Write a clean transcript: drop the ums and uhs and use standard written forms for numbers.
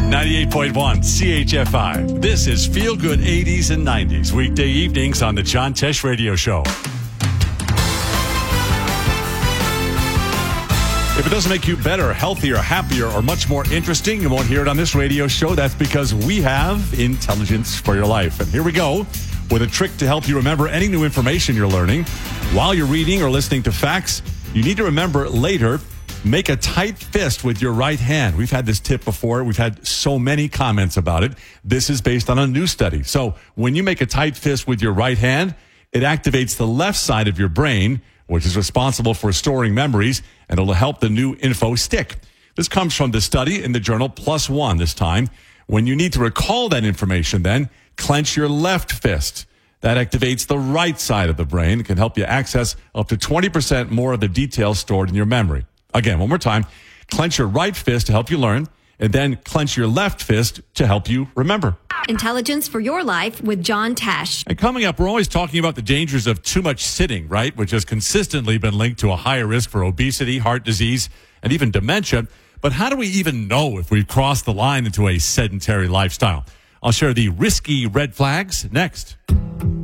98.1 CHFI. This is Feel Good 80s and 90s, weekday evenings on the John Tesh Radio Show. If it doesn't make you better, healthier, happier, or much more interesting, you won't hear it on this radio show. That's because we have intelligence for your life. And here we go with a trick to help you remember any new information you're learning. While you're reading or listening to facts, you need to remember later, make a tight fist with your right hand. We've had this tip before. We've had so many comments about it. This is based on a new study. So when you make a tight fist with your right hand, it activates the left side of your brain, which is responsible for storing memories, and it'll help the new info stick. This comes from the study in the journal PLOS ONE this time. When you need to recall that information, then clench your left fist. That activates the right side of the brain. It can help you access up to 20% more of the details stored in your memory. Again, one more time, clench your right fist to help you learn, and then clench your left fist to help you remember. Intelligence for your life with John Tesh. And coming up, we're always talking about the dangers of too much sitting, right? Which has consistently been linked to a higher risk for obesity, heart disease, and even dementia. But how do we even know if we've crossed the line into a sedentary lifestyle? I'll share the risky red flags next.